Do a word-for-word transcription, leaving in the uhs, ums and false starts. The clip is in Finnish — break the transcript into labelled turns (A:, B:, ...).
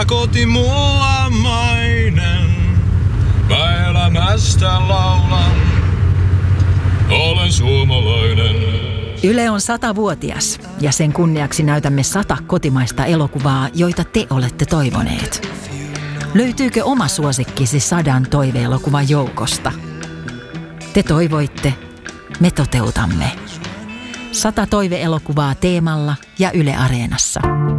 A: koti mulla mainen. Mä elämästä laulan, olen suomalainen.
B: Yle on satavuotias ja sen kunniaksi näytämme sata kotimaista elokuvaa, joita te olette toivoneet. Löytyykö oma suosikkisi sadan toiveelokuvan joukosta? Te toivoitte, me toteutamme. Sata toiveelokuvaa Teemalla ja Yle Areenassa.